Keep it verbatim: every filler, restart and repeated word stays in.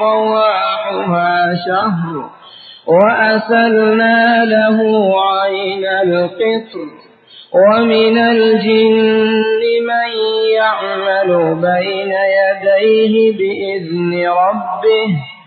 رواحها شهر وأسلنا له عين القطر ومن الجن من يعمل بين يديه بإذن ربه